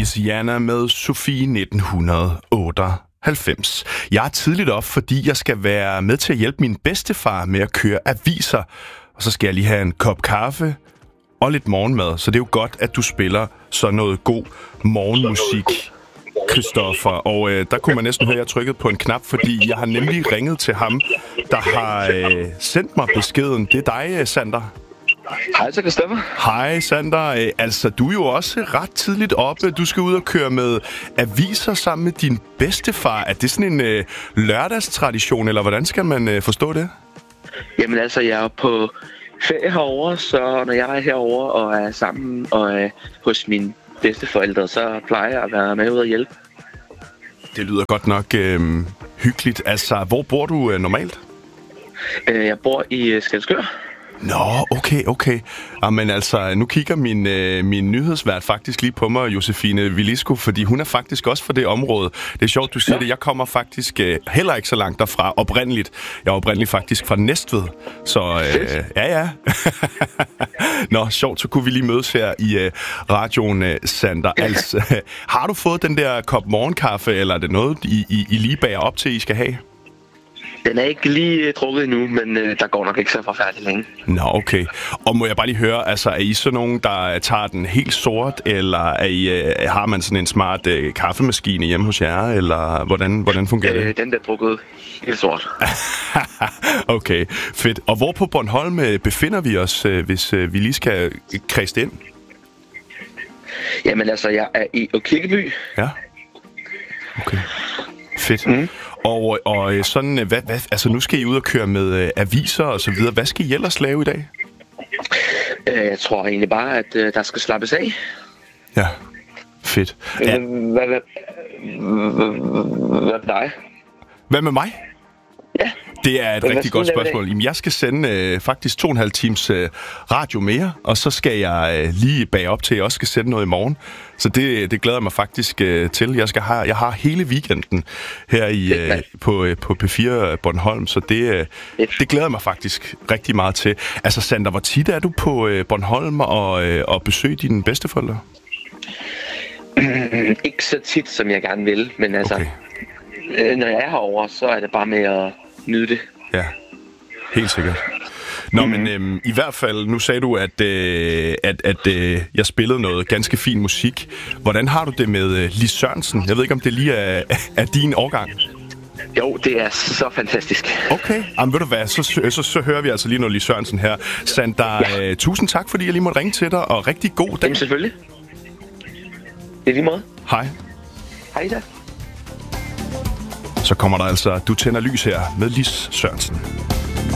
Louisiana med Sofie 1998. Jeg er tidligt op, fordi jeg skal være med til at hjælpe min bedstefar med at køre aviser. Og så skal jeg lige have en kop kaffe og lidt morgenmad. Så det er jo godt, at du spiller sådan noget god morgenmusik, Christoffer. Og der kunne man næsten høre, at jeg trykkede på en knap, fordi jeg har nemlig ringet til ham, der har sendt mig beskeden. Det er dig, Sander. Hej, så Christoffer. Hej, Sander. Altså, du er jo også ret tidligt oppe. Du skal ud og køre med aviser sammen med din bedstefar. Er det sådan en lørdagstradition, eller hvordan skal man forstå det? Jamen altså, jeg er på ferie herovre, så når jeg er herovre og er sammen og er hos mine bedsteforældre, så plejer jeg at være med ud og hjælpe. Det lyder godt nok hyggeligt. Altså, hvor bor du normalt? Jeg bor i Skælskør. Nå, okay. Jamen altså, nu kigger min nyhedsvært faktisk lige på mig, Josefine Villisco, fordi hun er faktisk også fra det område. Det er sjovt, du siger det. Jeg kommer faktisk heller ikke så langt derfra oprindeligt. Jeg er oprindeligt faktisk fra Næstved. Så ja. Nå, sjovt, så kunne vi lige mødes her i radioen, Sander. Altså, har du fået den der kop morgenkaffe, eller er det noget, I lige bager op til, I skal have? Den er ikke lige drukket endnu, men der går nok ikke så forfærdeligt længe. Nå, okay. Og må jeg bare lige høre, altså er I sådan nogen, der tager den helt sort, eller har man sådan en smart kaffemaskine hjemme hos jer, eller hvordan fungerer det? Den der drukket helt sort. Okay, fedt. Og hvor på Bornholm befinder vi os, hvis vi lige skal kredse ind? Jamen altså, jeg er i Kirkeby. Ja. Okay. Fedt. Mm. Og sådan, altså nu skal I ud og køre med aviser og så videre. Hvad skal I ellers lave i dag? Jeg tror egentlig bare, at der skal slappes af. Ja, fedt. Hvad med dig? Hvad med mig? Ja. Det er et rigtig godt spørgsmål. Jamen, jeg skal sende faktisk 2,5 times radio mere, og så skal jeg lige bage op til, at jeg også skal sende noget i morgen. Så det glæder jeg mig faktisk til. Jeg har hele weekenden her på P4 Bornholm, så det glæder jeg mig faktisk rigtig meget til. Altså, Sander, hvor tit er du på Bornholm og besøger dine bedsteforældre? Ikke så tit, som jeg gerne vil, men altså, okay. Når jeg er herovre, så er det bare med at nyde det. Ja, helt sikkert. Nå, men i hvert fald, nu sagde du, at jeg spillede noget ganske fin musik. Hvordan har du det med Lis Sørensen? Jeg ved ikke, om det lige er din årgang. Jo, det er så fantastisk. Okay, jamen ved du hvad, så hører vi altså lige noget Lis Sørensen her. Sander, tusind tak, fordi jeg lige måtte ringe til dig, og rigtig god dag. Jamen selvfølgelig. Det er lige måde. Hej. Hej da. Så kommer der altså Du tænder lys her med Lis Sørensen.